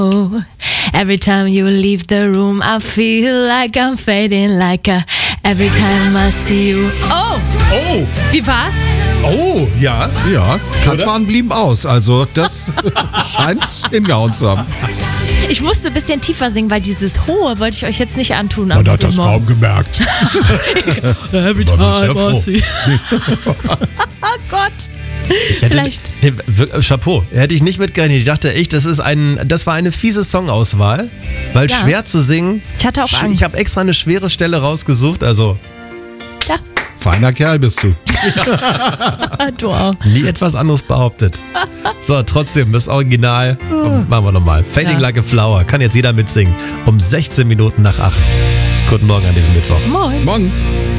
Every time you leave the room, I feel like I'm fading every time I see you. Oh! Wie war's? Oh, ja. Ja, Katwan blieben aus, also das scheint hingehauen zu haben. Ich musste ein bisschen tiefer singen, weil dieses Hohe wollte ich euch jetzt nicht antun. Man hat das kaum gemerkt. Every time I see you. Oh Gott. Vielleicht. Chapeau. Hätte ich nicht mitgerechnet. Ich dachte echt, das war eine fiese Songauswahl, weil schwer zu singen. Ich hatte auch Angst. Ich habe extra eine schwere Stelle rausgesucht, also. Ja. Feiner Kerl bist du. Du auch. Nie etwas anderes behauptet. So, trotzdem, das Original. Machen wir nochmal. Fading Like a Flower. Kann jetzt jeder mitsingen. Um 16 Minuten nach 8. Guten Morgen an diesem Mittwoch. Moin. Morgen.